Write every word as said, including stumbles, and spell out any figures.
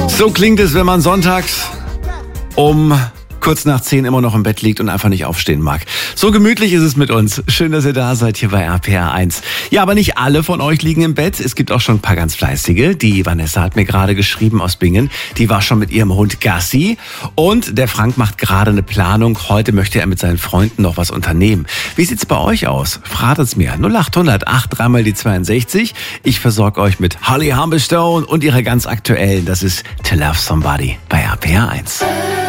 So klingt es, wenn man sonntags um kurz nach zehn immer noch im Bett liegt und einfach nicht aufstehen mag. So gemütlich ist es mit uns. Schön, dass ihr da seid hier bei R P R eins. Ja, aber nicht alle von euch liegen im Bett. Es gibt auch schon ein paar ganz fleißige. Die Vanessa hat mir gerade geschrieben aus Bingen. Die war schon mit ihrem Hund Gassi. Und der Frank macht gerade eine Planung. Heute möchte er mit seinen Freunden noch was unternehmen. Wie sieht's bei euch aus? Fraget's mir. null acht hundert acht dreimal die zweiundsechzig. Ich versorge euch mit Holly Humberstone und ihrer ganz aktuellen. Das ist To Love Somebody bei R P R eins.